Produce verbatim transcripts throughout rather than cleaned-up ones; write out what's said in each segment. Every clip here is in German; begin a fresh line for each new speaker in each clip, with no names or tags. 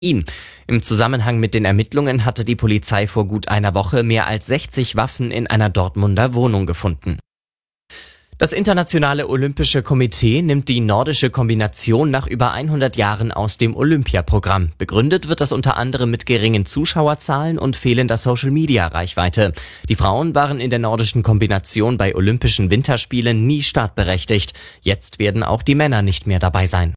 Ihn. Im Zusammenhang mit den Ermittlungen hatte die Polizei vor gut einer Woche mehr als sechzig Waffen in einer Dortmunder Wohnung gefunden. Das Internationale Olympische Komitee nimmt die nordische Kombination nach über hundert Jahren aus dem Olympiaprogramm. Begründet wird das unter anderem mit geringen Zuschauerzahlen und fehlender Social-Media-Reichweite. Die Frauen waren in der nordischen Kombination bei Olympischen Winterspielen nie startberechtigt. Jetzt werden auch die Männer nicht mehr dabei sein.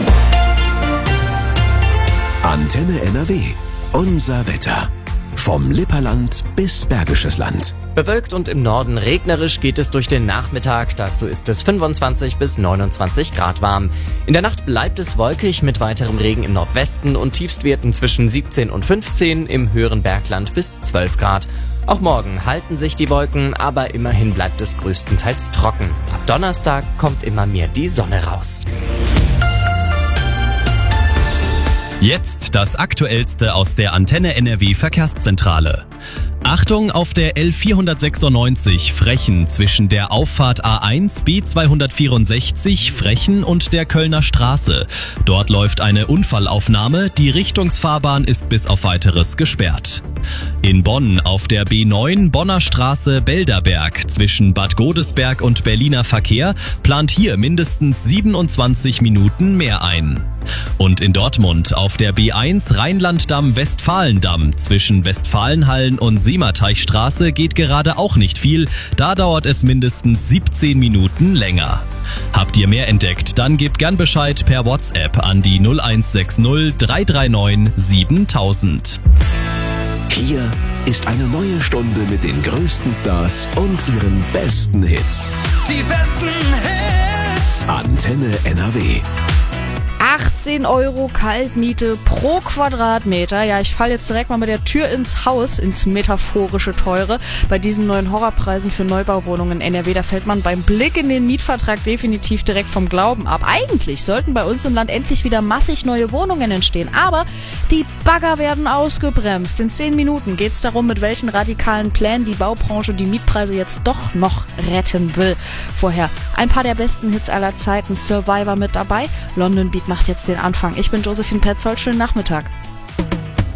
Antenne N R W. Unser Wetter. Vom Lipperland bis Bergisches Land.
Bewölkt und im Norden regnerisch geht es durch den Nachmittag. Dazu ist es fünfundzwanzig bis neunundzwanzig Grad warm. In der Nacht bleibt es wolkig mit weiterem Regen im Nordwesten und Tiefstwerten zwischen siebzehn und fünfzehn, im höheren Bergland bis zwölf Grad. Auch morgen halten sich die Wolken, aber immerhin bleibt es größtenteils trocken. Ab Donnerstag kommt immer mehr die Sonne raus.
Jetzt das Aktuellste aus der Antenne N R W Verkehrszentrale. Achtung auf der L vierhundertsechsundneunzig Frechen zwischen der Auffahrt A eins B zweihundertvierundsechzig Frechen und der Kölner Straße. Dort läuft eine Unfallaufnahme, die Richtungsfahrbahn ist bis auf Weiteres gesperrt. In Bonn auf der B neun Bonner Straße Belderberg zwischen Bad Godesberg und Berliner Verkehr plant hier mindestens siebenundzwanzig Minuten mehr ein. Und in Dortmund auf der B eins Rheinlanddamm-Westfalendamm zwischen Westfalenhallen und Seemateichstraße geht gerade auch nicht viel, da dauert es mindestens siebzehn Minuten länger. Habt ihr mehr entdeckt, dann gebt gern Bescheid per WhatsApp an die null eins sechs null drei drei neun siebentausend.
Hier ist eine neue Stunde mit den größten Stars und ihren besten Hits.
Die besten Hits!
Antenne N R W.
achtzehn Euro Kaltmiete pro Quadratmeter. Ja, ich falle jetzt direkt mal mit der Tür ins Haus, ins metaphorische Teure. Bei diesen neuen Horrorpreisen für Neubauwohnungen in N R W, da fällt man beim Blick in den Mietvertrag definitiv direkt vom Glauben ab. Eigentlich sollten bei uns im Land endlich wieder massig neue Wohnungen entstehen, aber die Bagger werden ausgebremst. In zehn Minuten geht es darum, mit welchen radikalen Plänen die Baubranche die Mietpreise jetzt doch noch retten will. Vorher ein paar der besten Hits aller Zeiten. Survivor mit dabei. London Beat macht jetzt den Anfang. Ich bin Josephine Petzold. Schönen Nachmittag.